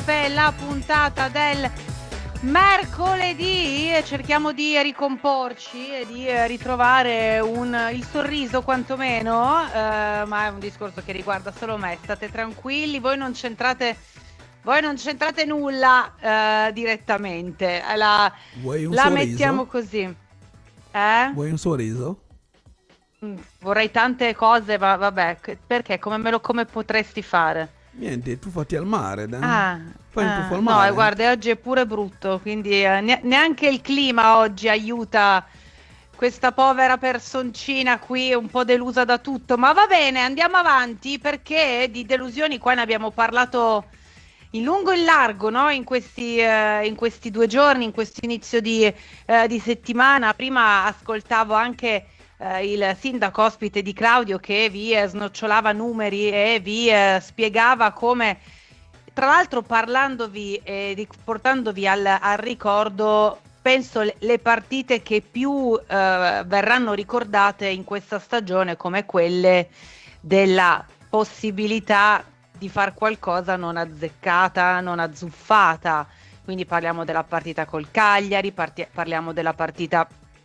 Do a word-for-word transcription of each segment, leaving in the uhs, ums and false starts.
Peppe, la puntata del mercoledì. Cerchiamo di ricomporci e di eh, ritrovare un, il sorriso quantomeno, eh, ma è un discorso che riguarda solo me. State tranquilli, voi non c'entrate, voi non c'entrate nulla eh, direttamente. La, Vuoi un la mettiamo sorriso? così. Eh? Vuoi un sorriso? Mm, Vorrei tante cose, ma vabbè, che- perché? Come me lo come potresti fare? Niente, tu fatti al mare, dai. Ah, Fai un tuffo ah, al no, e mare. guarda, oggi è pure brutto, quindi eh, ne- neanche il clima oggi aiuta questa povera personcina qui, un po' delusa da tutto. Ma va bene, andiamo avanti perché di delusioni qua ne abbiamo parlato in lungo e in largo, no? In questi, eh, in questi due giorni, in questo inizio di, eh, di settimana. Prima ascoltavo anche eh, il sindaco ospite di Claudio che vi eh, snocciolava numeri e vi eh, spiegava come, tra l'altro parlandovi e ric- portandovi al, al ricordo, penso le, le partite che più eh, verranno ricordate in questa stagione come quelle della possibilità di far qualcosa non azzeccata, non azzuffata. Quindi parliamo della partita col Cagliari, parti- parliamo della partita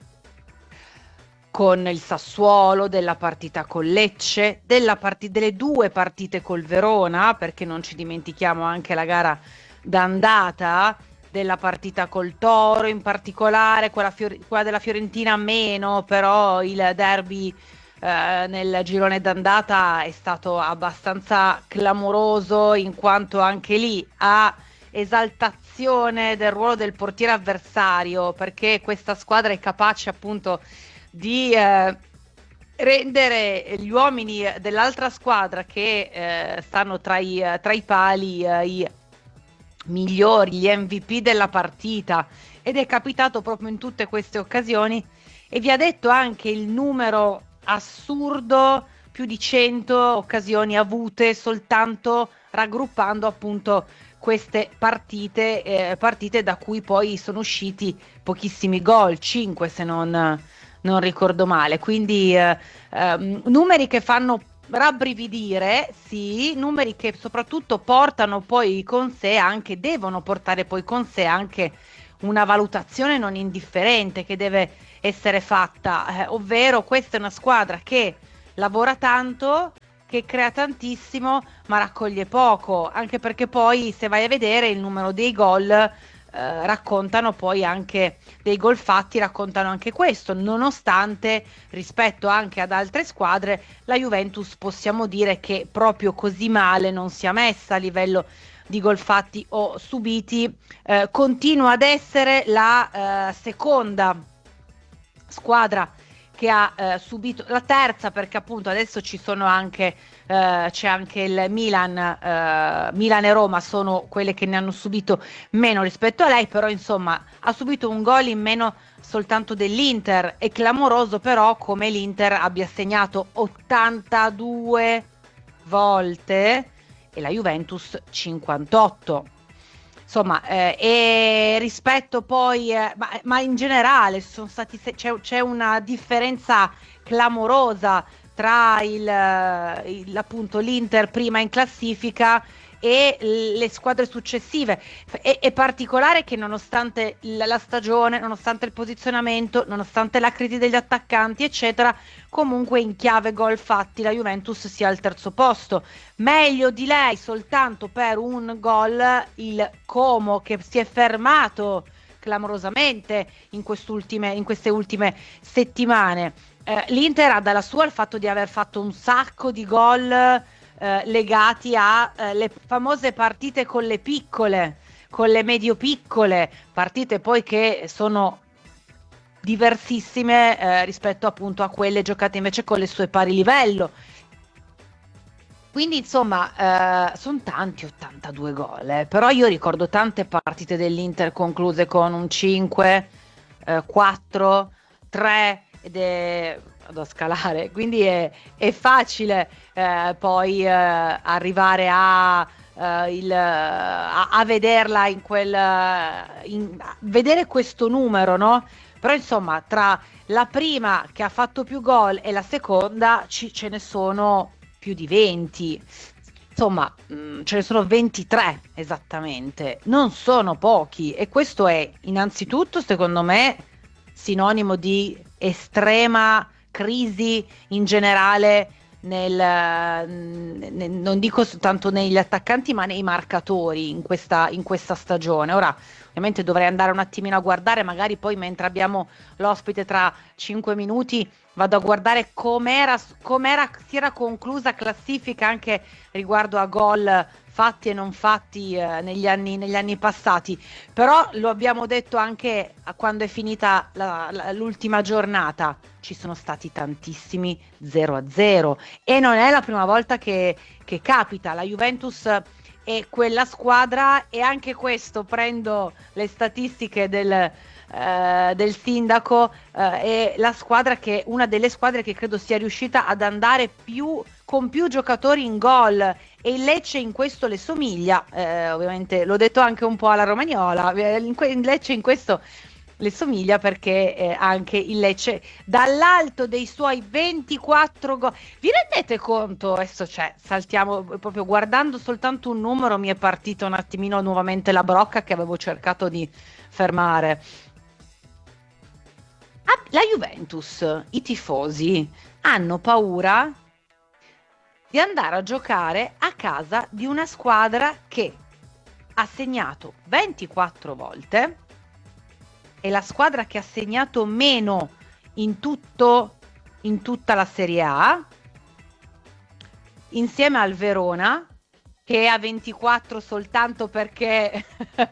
con il Sassuolo, della partita con Lecce, della parti- delle due partite col Verona, perché non ci dimentichiamo anche la gara d'andata, della partita col Toro in particolare, quella, Fior- quella della Fiorentina meno, però il derby eh, nel girone d'andata è stato abbastanza clamoroso in quanto anche lì a esaltazione del ruolo del portiere avversario, perché questa squadra è capace appunto di eh, rendere gli uomini dell'altra squadra che eh, stanno tra i, tra i pali eh, i migliori, gli M V P della partita, ed è capitato proprio in tutte queste occasioni, e vi ha detto anche il numero assurdo, più di cento occasioni avute soltanto raggruppando appunto queste partite, eh, partite da cui poi sono usciti pochissimi gol, cinque se non, non ricordo male, quindi eh, ehm, numeri che fanno rabbrividire, sì, numeri che soprattutto portano poi con sé anche, devono portare poi con sé anche una valutazione non indifferente che deve essere fatta, eh, ovvero questa è una squadra che lavora tanto, che crea tantissimo, ma raccoglie poco, anche perché poi se vai a vedere il numero dei gol eh, raccontano poi anche dei gol fatti, raccontano anche questo, nonostante rispetto anche ad altre squadre la Juventus possiamo dire che proprio così male non sia messa a livello di gol fatti o subiti, eh, continua ad essere la eh, seconda squadra che ha eh, subito, la terza perché appunto adesso ci sono anche eh, c'è anche il Milan, eh, Milan e Roma sono quelle che ne hanno subito meno rispetto a lei, però insomma ha subito un gol in meno soltanto dell'Inter. È clamoroso però come l'Inter abbia segnato ottantadue volte e la Juventus cinquantotto. Insomma, eh, e rispetto poi, eh, ma, ma in generale sono stati se- c'è, c'è una differenza clamorosa tra il, eh, il- appunto l'Inter prima in classifica e l- le squadre successive. F- È, è particolare che nonostante il- la stagione, nonostante il posizionamento, nonostante la crisi degli attaccanti, eccetera, comunque in chiave gol fatti la Juventus sia al terzo posto. Meglio di lei soltanto per un gol il Como che si è fermato clamorosamente in quest'ultime, in queste ultime settimane. Eh, L'Inter ha dalla sua il fatto di aver fatto un sacco di gol eh, legati alle famose partite con le piccole, con le medio-piccole, partite poi che sono diversissime eh, rispetto appunto a quelle giocate invece con le sue pari livello. Quindi insomma, eh, sono tanti ottantadue gol, eh, però io ricordo tante partite dell'Inter concluse con un cinque, eh, quattro, tre ed è vado a scalare, quindi è, è facile eh, poi eh, arrivare a, eh, il, a, a vederla in quel, in, a vedere questo numero, no? Però insomma, tra la prima che ha fatto più gol e la seconda ci, ce ne sono più di venti. insomma, mh, ce ne sono ventitré esattamente, non sono pochi, e questo è innanzitutto, secondo me, sinonimo di estrema crisi in generale nel, nel- non dico soltanto negli attaccanti, ma nei marcatori in questa, in questa stagione. Ora, ovviamente dovrei andare un attimino a guardare, magari poi mentre abbiamo l'ospite tra cinque minuti vado a guardare com'era, com'era si era conclusa classifica anche riguardo a gol fatti e non fatti eh, negli anni, negli anni passati. Però lo abbiamo detto anche a quando è finita la- la- l'ultima giornata, ci sono stati tantissimi zero a zero e non è la prima volta che, che capita. La Juventus è quella squadra, e anche questo prendo le statistiche del, eh, del sindaco, eh, è la squadra che una delle squadre che credo sia riuscita ad andare più con più giocatori in gol, e il Lecce in questo le somiglia, eh, ovviamente l'ho detto anche un po' alla romagnola, eh, in que- il Lecce in questo le somiglia perché eh, anche il Lecce dall'alto dei suoi ventiquattro gol, vi rendete conto? Adesso cioè, saltiamo proprio guardando soltanto un numero, mi è partito un attimino nuovamente la brocca che avevo cercato di fermare. Ah, la Juventus, i tifosi hanno paura di andare a giocare a casa di una squadra che ha segnato ventiquattro volte, è la squadra che ha segnato meno in tutto in tutta la Serie A, insieme al Verona che ha ventiquattro soltanto perché eh,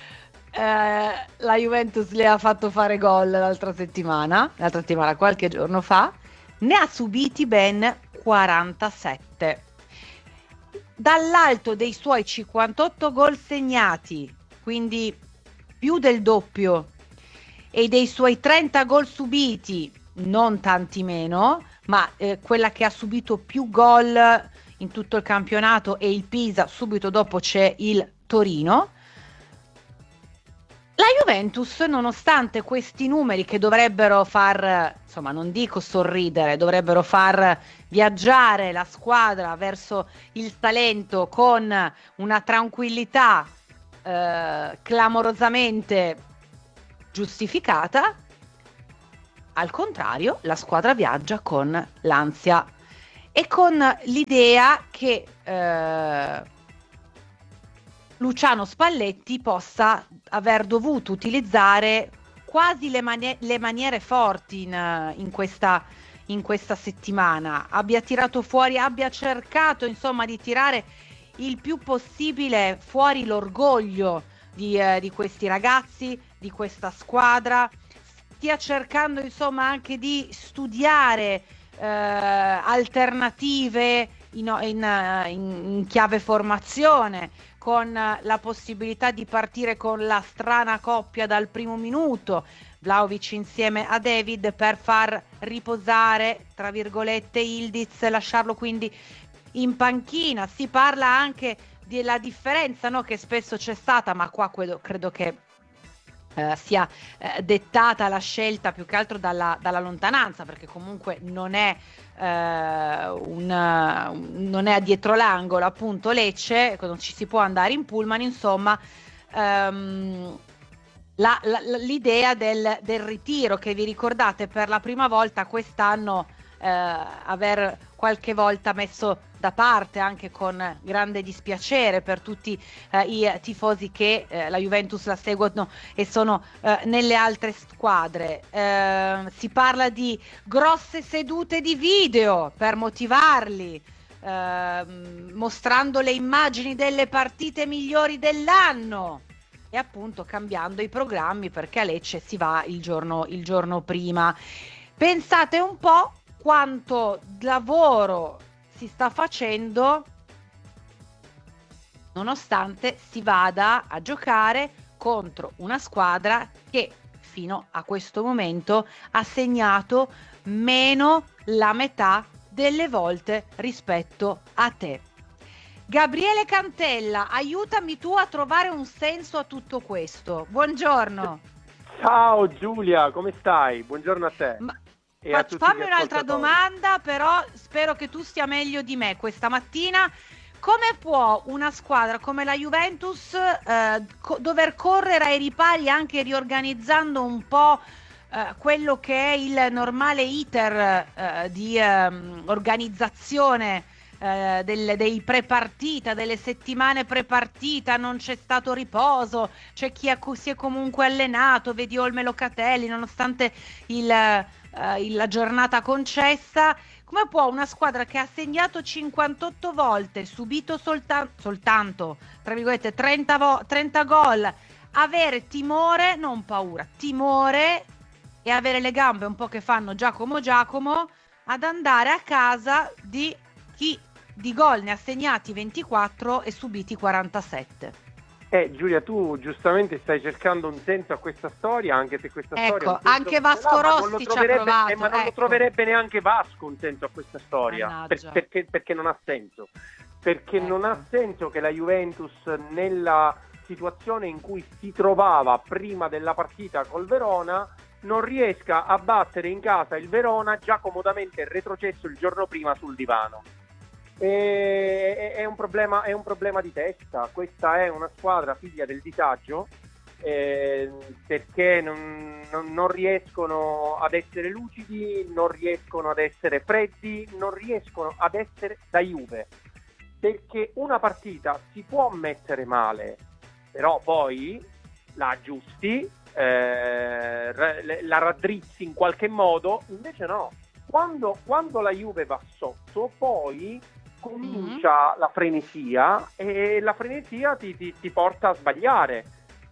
la Juventus le ha fatto fare gol l'altra settimana, l'altra settimana, qualche giorno fa, ne ha subiti ben quarantasette. Dall'alto dei suoi cinquantotto gol segnati, quindi più del doppio, e dei suoi trenta gol subiti, non tanti meno, ma eh, quella che ha subito più gol in tutto il campionato è il Pisa, subito dopo c'è il Torino. La Juventus, nonostante questi numeri che dovrebbero far, insomma, non dico sorridere, dovrebbero far viaggiare la squadra verso il talento con una tranquillità eh, clamorosamente giustificata, al contrario, la squadra viaggia con l'ansia e con l'idea che eh, Luciano Spalletti possa aver dovuto utilizzare quasi le, mani- le maniere forti in, in questa, in questa settimana, abbia tirato fuori, abbia cercato insomma di tirare il più possibile fuori l'orgoglio di, eh, di questi ragazzi, di questa squadra, stia cercando insomma anche di studiare eh, alternative in, in, in, in chiave formazione, con la possibilità di partire con la strana coppia dal primo minuto, Vlahovic insieme a David, per far riposare tra virgolette Ildiz, lasciarlo quindi in panchina. Si parla anche della differenza, no, che spesso c'è stata, ma qua credo, credo che eh, sia eh, dettata la scelta più che altro dalla, dalla lontananza, perché comunque non è eh, un, non è a dietro l'angolo, appunto Lecce, non ci si può andare in pullman, insomma. ehm, la, la, l'idea del, del ritiro, che vi ricordate per la prima volta quest'anno eh, aver qualche volta messo da parte, anche con grande dispiacere per tutti eh, i tifosi che eh, la Juventus la seguono e sono eh, nelle altre squadre. Eh, si parla di grosse sedute di video per motivarli, eh, mostrando le immagini delle partite migliori dell'anno e appunto cambiando i programmi, perché a Lecce si va il giorno, il giorno prima. Pensate un po' quanto lavoro si sta facendo nonostante si vada a giocare contro una squadra che fino a questo momento ha segnato meno la metà delle volte rispetto a te. Gabriele Cantella, aiutami tu a trovare un senso a tutto questo. Buongiorno. Ciao Giulia, come stai? Buongiorno a te. Ma, e a tutti fammi gli un'altra ascoltatori. domanda, però spero che tu stia meglio di me questa mattina. come può una squadra come la Juventus eh, co- dover correre ai ripari anche riorganizzando un po' eh, quello che è il normale iter eh, di ehm, organizzazione eh, del- dei pre-partita, delle settimane pre-partita, non c'è stato riposo, c'è chi ha co- si è comunque allenato, vedi Olme Locatelli, nonostante il, eh, il- la giornata concessa. Come può una squadra che ha segnato cinquantotto volte, subito solta- soltanto, tra virgolette, trenta, vo- trenta gol, avere timore, non paura, timore e avere le gambe un po' che fanno Giacomo Giacomo ad andare a casa di chi di gol ne ha segnati ventiquattro e subiti quarantasette? Eh, Giulia, tu giustamente stai cercando un senso a questa storia, anche se questa Ecco, storia... un senso anche non ce Vasco l'ha, ma non lo Rossi ci ha troverebbe- provato, eh, ma non lo ecco. troverebbe neanche Vasco un senso a questa storia, per- Mannaggia. perché, perché non ha senso. Perché Ecco. non ha senso che la Juventus, nella situazione in cui si trovava prima della partita col Verona, non riesca a battere in casa il Verona già comodamente retrocesso il giorno prima sul divano. E- è un problema, è un problema di testa. Questa è una squadra figlia del disagio, eh, perché non, non- non riescono ad essere lucidi, non riescono ad essere freddi, non riescono ad essere da Juve, perché una partita si può mettere male, però poi la aggiusti, eh, ra- la raddrizzi in qualche modo. Invece no, quando, quando la Juve va sotto poi comincia la frenesia, e la frenesia ti, ti- ti porta a sbagliare.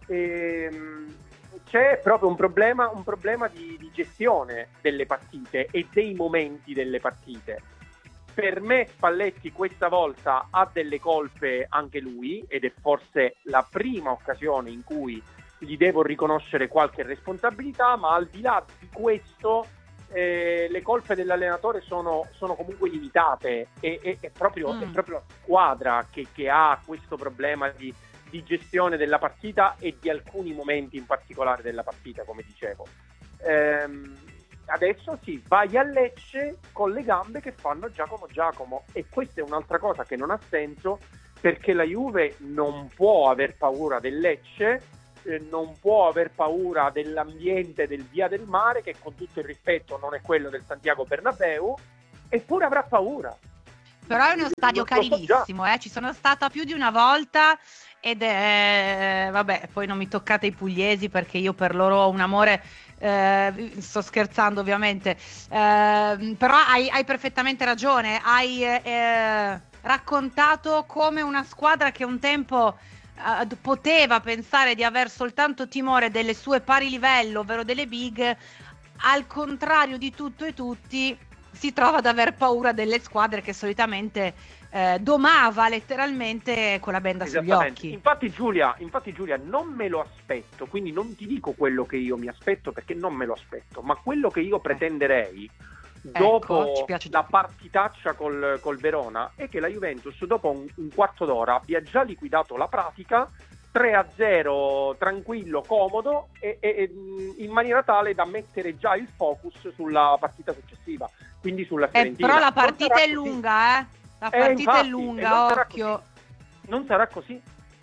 Ehm, c'è proprio un problema, un problema di, di gestione delle partite e dei momenti delle partite. Per me Spalletti questa volta ha delle colpe anche lui, ed è forse la prima occasione in cui gli devo riconoscere qualche responsabilità, ma al di là di questo eh, le colpe dell'allenatore sono, sono comunque limitate, e, e- è, proprio, Mm. è proprio la squadra che, che ha questo problema di, di gestione della partita e di alcuni momenti in particolare della partita, come dicevo. Ehm, adesso sì, vai a Lecce con le gambe che fanno Giacomo Giacomo, e questa è un'altra cosa che non ha senso, perché la Juve non può aver paura del Lecce, eh, non può aver paura dell'ambiente del Via del Mare, che con tutto il rispetto non è quello del Santiago Bernabéu, eppure avrà paura. Però è uno stadio Lo so già. carinissimo, eh? Ci sono stata più di una volta ed è, vabbè, poi non mi toccate i pugliesi perché io per loro ho un amore, eh, sto scherzando ovviamente, eh, però hai, hai perfettamente ragione, hai eh, raccontato come una squadra che un tempo eh, poteva pensare di aver soltanto timore delle sue pari livello, ovvero delle big, al contrario di tutto e tutti si trova ad aver paura delle squadre che solitamente eh, domava letteralmente con la benda sugli Esattamente. occhi. Infatti Giulia, infatti Giulia, non me lo aspetto, quindi non ti dico quello che io mi aspetto, perché non me lo aspetto, ma quello che io pretenderei dopo Ecco, ci piace di la più. partitaccia col, col Verona è che la Juventus dopo un, un quarto d'ora abbia già liquidato la pratica, tre a zero tranquillo, comodo, e, e- e, mh, in maniera tale da mettere già il focus sulla partita successiva, quindi sulla Eh, Fiorentina. però la Non partita sarà è così. lunga, eh? La Eh, partita infatti, è e lunga, non sarà occhio. così. Non sarà così.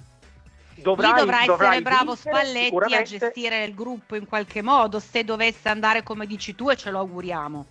Lì Dovrai, dovrà essere dovrai bravo vincere, Spalletti a sicuramente. gestire il gruppo in qualche modo, se dovesse andare come dici tu, e ce lo auguriamo.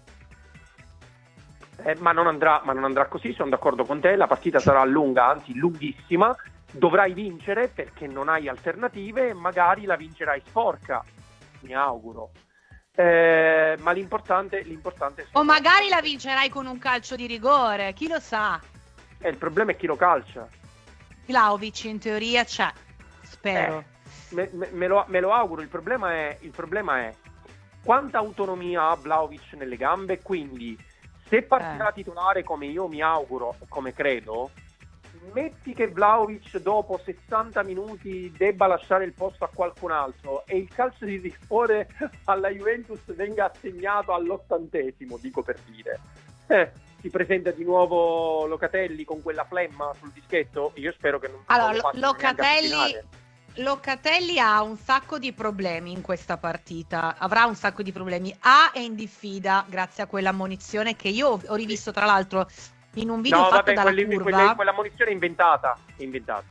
Eh, ma non andrà, ma non andrà così, sono d'accordo con te, la partita sarà lunga, anzi lunghissima, dovrai vincere perché non hai alternative, e magari la vincerai sporca, mi auguro. Eh, ma l'importante, l'importante O magari la vincerai con un calcio di rigore, chi lo sa. eh, il problema è chi lo calcia. Vlahovic in teoria c'è, spero. Eh, me, me- me lo, me lo auguro. Il problema è, il problema è quanta autonomia ha Vlahovic nelle gambe, quindi se partirà Eh. titolare come io mi auguro, come credo, metti che Vlahovic dopo sessanta minuti debba lasciare il posto a qualcun altro e il calcio di rigore alla Juventus venga assegnato all'ottantesimo, dico per dire. Eh, si presenta di nuovo Locatelli con quella flemma sul dischetto? Io spero che non, non Allora, lo Lo- facciano neanche Locatelli, avvicinare. Locatelli ha un sacco di problemi in questa partita, avrà un sacco di problemi. A è in diffida grazie a quella ammonizione che io ho rivisto tra l'altro in un video no, fatto vabbè, dalla quelli, curva. quelle, quella munizione è inventata, è inventata.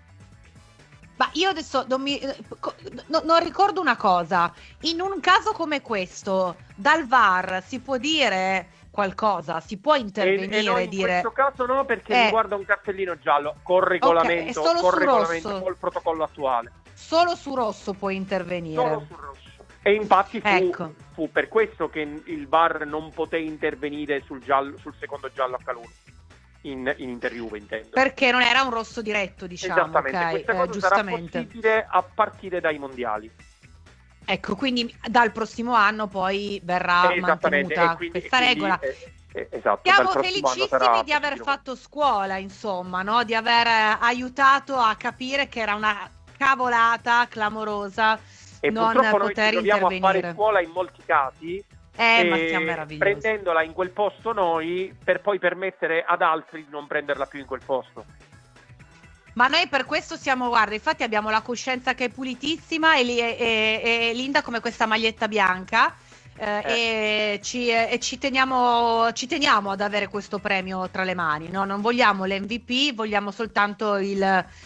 Ma io adesso non, mi, no, non ricordo una cosa. In un caso come questo, dal V A R si può dire qualcosa? Si può intervenire e, e no, e in dire... questo caso no, perché eh, riguarda un cartellino giallo col ok, è regolamento, solo col su regolamento, rosso. col protocollo attuale. Solo su rosso può intervenire. Solo su rosso. E infatti fu, Ecco. fu per questo che il V A R non poté intervenire sul, giallo, sul secondo giallo a Calulu. In, in Inter-Juve, intendo. Perché non era un rosso diretto, diciamo. Esattamente, Okay, questa eh, cosa giustamente. sarà possibile a partire dai mondiali. Ecco, quindi dal prossimo anno poi verrà mantenuta e quindi, questa e quindi, regola. eh, eh, esatto, Siamo dal prossimo anno felicissimi sarà di aver possibile. fatto scuola, insomma, no? Di aver eh, aiutato a capire che era una cavolata clamorosa E non purtroppo noi ci poter troviamo a fare intervenire. scuola in molti casi, Eh, e ma siamo meravigliosi. prendendola in quel posto noi per poi permettere ad altri di non prenderla più in quel posto. Ma noi per questo siamo, guarda, infatti abbiamo la coscienza che è pulitissima e, li- e- e- e linda come questa maglietta bianca. eh, Eh. E, ci, e ci teniamo, ci teniamo ad avere questo premio tra le mani, no? Non vogliamo l'M V P, vogliamo soltanto il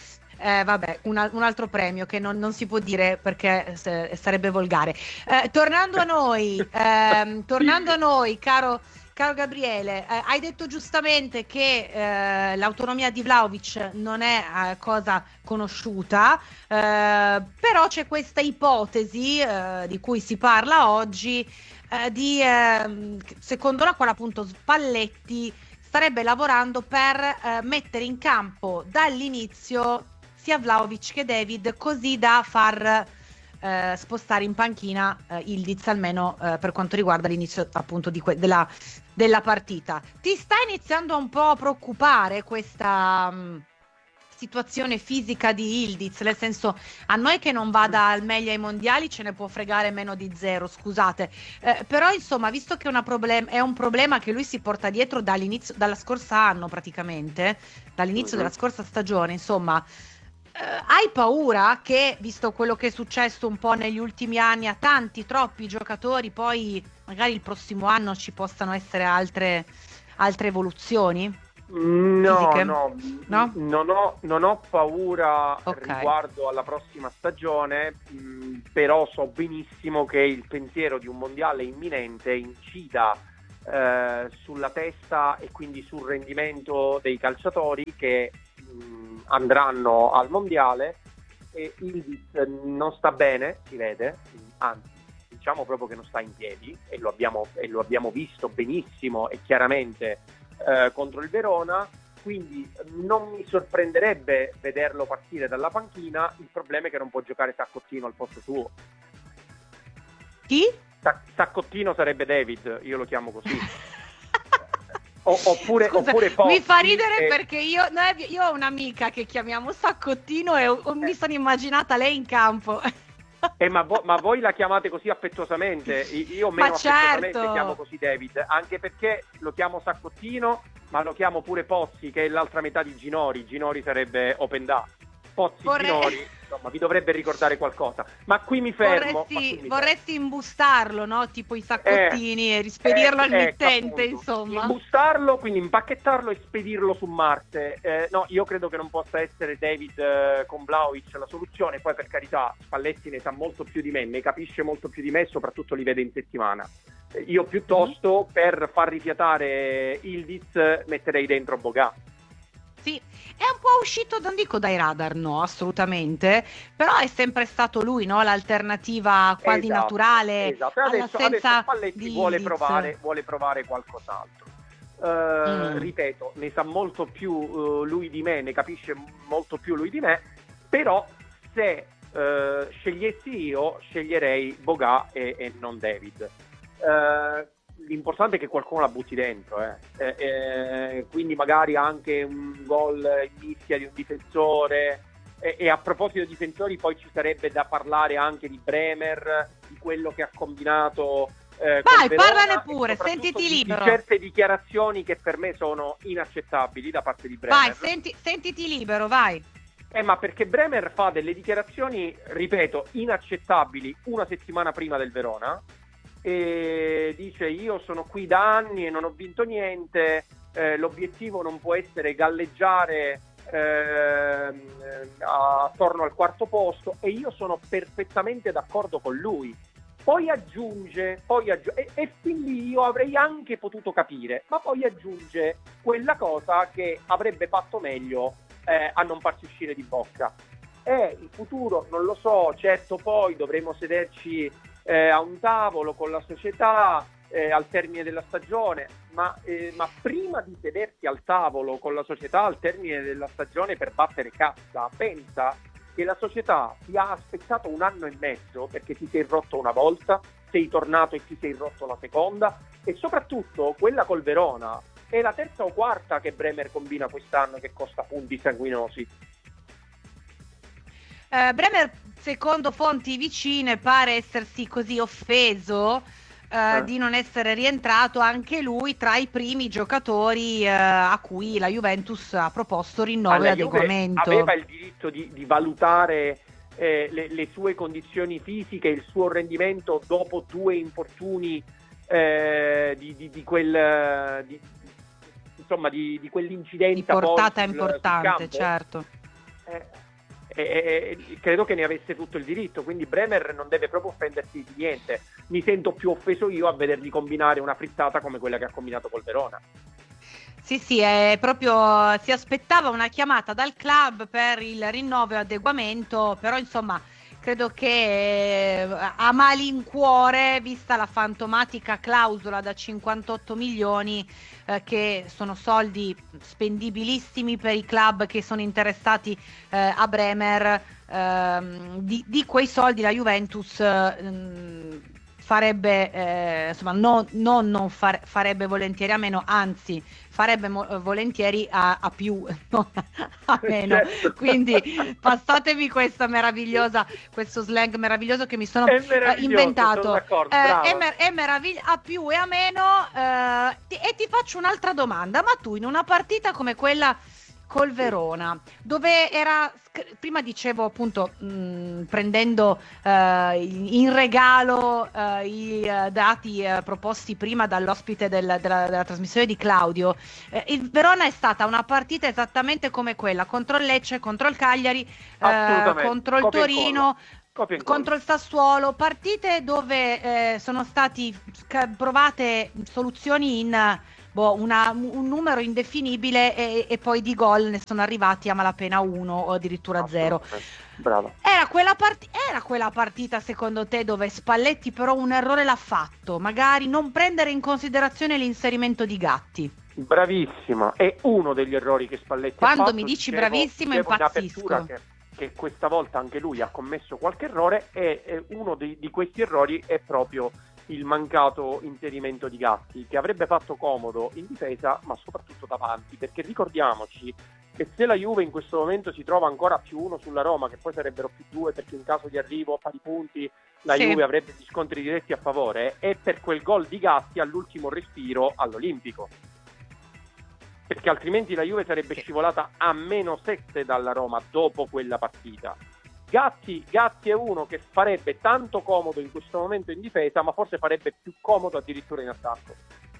eh, vabbè, una- un altro premio che non, non si può dire perché se- sarebbe volgare. Eh, tornando a noi, ehm, tornando a noi, caro. Caro Gabriele, eh, hai detto giustamente che eh, l'autonomia di Vlahovic non è eh, cosa conosciuta, eh, però c'è questa ipotesi eh, di cui si parla oggi, eh, di, ehm, secondo la quale appunto Spalletti starebbe lavorando per eh, mettere in campo dall'inizio sia Vlahovic che David, così da far eh, spostare in panchina eh, Ildiz, almeno eh, per quanto riguarda l'inizio appunto di que- della, della partita. Ti sta iniziando un po' a preoccupare questa mh, situazione fisica di Ildiz? Nel senso, a noi che non vada al meglio ai mondiali ce ne può fregare meno di zero, scusate, eh, però insomma, visto che è, una problem- è un problema che lui si porta dietro dall'inizio, dalla scorsa anno praticamente, dall'inizio Mhm. della scorsa stagione, insomma, eh, hai paura che, visto quello che è successo un po' negli ultimi anni a tanti, troppi giocatori, poi magari il prossimo anno ci possano essere altre, altre evoluzioni? No, Fisiche? no, No? Non ho, non ho paura Ok. riguardo alla prossima stagione, mh, però so benissimo che il pensiero di un mondiale imminente incida eh, sulla testa e quindi sul rendimento dei calciatori che mh, andranno al mondiale, e Ildiz non sta bene, si vede, anzi diciamo proprio che non sta in piedi, e lo abbiamo, e lo abbiamo visto benissimo e chiaramente eh, contro il Verona, quindi non mi sorprenderebbe vederlo partire dalla panchina. Il problema è che non può giocare Saccottino al posto suo. Chi? Sa- Saccottino sarebbe David, io lo chiamo così. O- oppure, Scusa, oppure Pozzi, mi fa ridere e- perché io, noi- io ho un'amica che chiamiamo Saccottino e ho- mi sono immaginata lei in campo. Eh, ma, vo- ma voi la chiamate così affettuosamente? I- Io Ma meno affettuosamente certo. chiamo così David, anche perché lo chiamo Saccottino, ma lo chiamo pure Pozzi, che è l'altra metà di Ginori. Ginori sarebbe Open Da. Pozzi, Vorrei- Ginori, insomma, vi dovrebbe ricordare qualcosa. Ma qui mi fermo. ma qui Vorresti, mi vorresti imbustarlo, no? Tipo i saccottini e rispedirlo Eh, al ecco, mittente, appunto. insomma. Imbustarlo, quindi impacchettarlo e spedirlo su Marte. Eh, no, io credo che non possa essere David eh, con Vlahovic la soluzione. Poi, per carità, Spalletti ne sa molto più di me, ne capisce molto più di me e soprattutto li vede in settimana. Eh, io piuttosto, Mm-hmm. per far rifiatare Ildiz, metterei dentro Boga. Sì, è un po' uscito, non dico dai radar, no, assolutamente, però è sempre stato lui, no? L'alternativa quasi Esatto, naturale esatto. Adesso, adesso all'assenza Spalletti di vuole Ildiz. provare, vuole provare qualcos'altro. Eh, Mm. Ripeto, ne sa molto più eh, lui di me, ne capisce molto più lui di me, però se eh, scegliessi io, sceglierei Boga e, e non David. Eh, l'importante è che qualcuno la butti dentro, eh. Eh, eh, quindi magari anche un gol in mischia di un difensore. E, e a proposito di difensori, poi ci sarebbe da parlare anche di Bremer, di quello che ha combinato. Eh, Vai, col Verona, parlane pure, e soprattutto sentiti di- libero. Di certe dichiarazioni che per me sono inaccettabili da parte di Bremer. Vai, senti, sentiti libero, vai. Eh, ma perché Bremer fa delle dichiarazioni, ripeto, inaccettabili una settimana prima del Verona, e dice: io sono qui da anni e non ho vinto niente, eh, l'obiettivo non può essere galleggiare eh, attorno al quarto posto, e io sono perfettamente d'accordo con lui. Poi aggiunge, poi aggi- e, e fin lì io avrei anche potuto capire, ma poi aggiunge quella cosa che avrebbe fatto meglio eh, a non farsi uscire di bocca. E il futuro non lo so, certo poi dovremo sederci eh, a un tavolo con la società eh, al termine della stagione, ma, eh, ma prima di sedersi al tavolo con la società al termine della stagione per battere cassa, pensa che la società ti ha aspettato un anno e mezzo perché ti sei rotto una volta, sei tornato e ti sei rotto la seconda, e soprattutto quella col Verona è la terza o quarta che Bremer combina quest'anno che costa punti sanguinosi. Uh, Bremer, secondo fonti vicine, pare essersi così offeso uh, eh. di non essere rientrato anche lui tra i primi giocatori uh, a cui la Juventus ha proposto rinnovo e adeguamento. Aveva il diritto di, di valutare eh, le, le sue condizioni fisiche, il suo rendimento dopo due infortuni eh, di, di, di quel di, insomma di, di quell'incidenza di portata sul, importante, sul certo. Eh, E, e, credo che ne avesse tutto il diritto, quindi Bremer non deve proprio offendersi di niente. Mi sento più offeso io a vedergli combinare una frittata come quella che ha combinato col Verona. Sì, sì, è proprio, si aspettava una chiamata dal club per il rinnovo e adeguamento, però insomma credo che a malincuore, vista la fantomatica clausola da cinquantotto milioni, eh, che sono soldi spendibilissimi per i club che sono interessati eh, a Bremer, ehm, di, di quei soldi la Juventus eh, farebbe, eh, insomma, non, non, non far, farebbe volentieri a meno, anzi farebbe mo- volentieri a, a più, non a meno. Certo. Quindi passatemi questa meravigliosa, questo slang meraviglioso che mi sono è eh, inventato. Sono d'accordo, eh, è, mer- è meraviglia a più e a meno. Eh, ti- e ti faccio un'altra domanda: ma tu in una partita come quella col Verona, dove era, prima dicevo appunto mh, prendendo eh, in regalo eh, i eh, dati eh, proposti prima dall'ospite del, della, della trasmissione di Claudio, eh, il Verona è stata una partita esattamente come quella contro il Lecce, contro il Cagliari, eh, contro il Copia Torino, contro il Sassuolo, partite dove eh, sono stati ca- provate soluzioni in Boh, una, un numero indefinibile e, e poi di gol ne sono arrivati a malapena uno o addirittura zero. Bravo. Era quella, part- era quella partita secondo te dove Spalletti però un errore l'ha fatto, magari non prendere in considerazione l'inserimento di Gatti? Bravissima, è uno degli errori che Spalletti Quando ha fatto. mi dici dicevo, bravissimo dicevo impazzisco. Che, che questa volta anche lui ha commesso qualche errore, e, e uno di, di questi errori è proprio il mancato inserimento di Gatti, che avrebbe fatto comodo in difesa ma soprattutto davanti, perché ricordiamoci che se la Juve in questo momento si trova ancora più uno sulla Roma, che poi sarebbero più due perché in caso di arrivo a pari punti la sì. Juve avrebbe gli scontri diretti a favore, è per quel gol di Gatti all'ultimo respiro all'Olimpico, perché altrimenti la Juve sarebbe scivolata a meno sette dalla Roma dopo quella partita. Gatti, Gatti è uno che farebbe tanto comodo in questo momento in difesa, ma forse farebbe più comodo addirittura in attacco.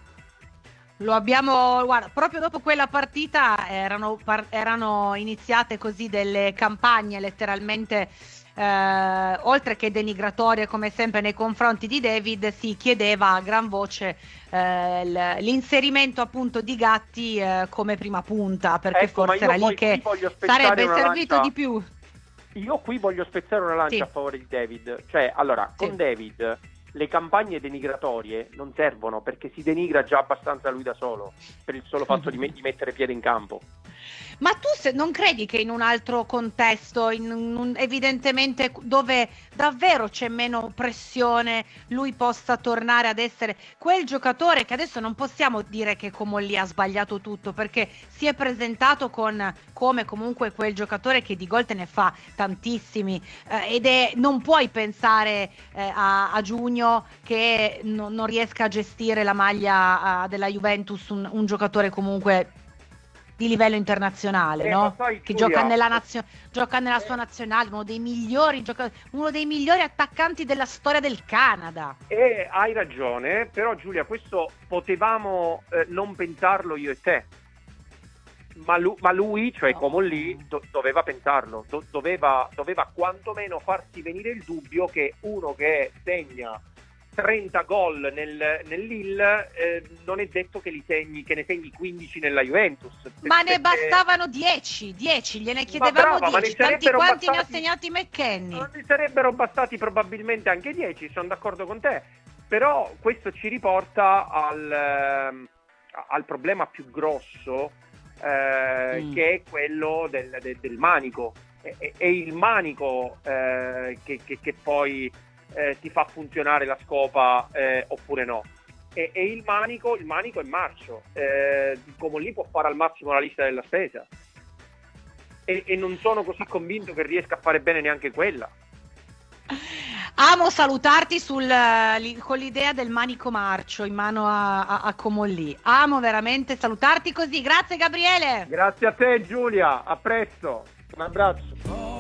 Lo abbiamo, guarda, proprio dopo quella partita erano, par- erano iniziate così delle campagne letteralmente, eh, oltre che denigratorie come sempre nei confronti di David, si chiedeva a gran voce eh, l- l'inserimento appunto di Gatti eh, come prima punta, perché ecco, forse era lì che sarebbe servito lancia... di più. Io qui voglio spezzare una lancia sì. a favore di David, cioè allora con sì. David le campagne denigratorie non servono, perché si denigra già abbastanza lui da solo per il solo fatto di, me- di mettere piede in campo. Ma tu se non credi che in un altro contesto, in un, evidentemente dove davvero c'è meno pressione, lui possa tornare ad essere quel giocatore che adesso non possiamo dire che Comolli ha sbagliato tutto, perché si è presentato con, come comunque quel giocatore che di gol te ne fa tantissimi, eh, ed è, non puoi pensare eh, a, a giugno che no, non riesca a gestire la maglia uh, della Juventus un, un giocatore comunque di livello internazionale, eh, no? sai, Che Giulia, gioca nella, nazio- gioca nella sua nazionale, uno dei migliori gioca- uno dei migliori attaccanti della storia del Canada. E hai ragione, però Giulia, questo potevamo eh, non pensarlo io e te. Ma lui, ma lui, cioè Comolli, do, doveva pensarlo, do, doveva, doveva quantomeno farsi venire il dubbio che uno che segna trenta gol nel, nell'Lille eh, non è detto che li segni, che ne segni quindici nella Juventus. Ma perché... ne bastavano dieci, dieci, gliene chiedevamo brava, ma dieci, ne tanti quanti bastati... ne ha segnati McKennie. Non ne sarebbero bastati probabilmente anche dieci, sono d'accordo con te, però questo ci riporta al, eh, al problema più grosso, eh, mm. che è quello del, del, del manico. È, è, è il manico eh, che, che, che poi eh, ti fa funzionare la scopa eh, oppure no. E, e il manico il manico è marcio, eh, come lì può fare al massimo la lista della spesa e, e non sono così convinto che riesca a fare bene neanche quella. Amo salutarti sul, li, con l'idea del manico marcio in mano a, a, a Comolli. Amo veramente salutarti così. Grazie Gabriele. Grazie a te Giulia, a presto, un abbraccio.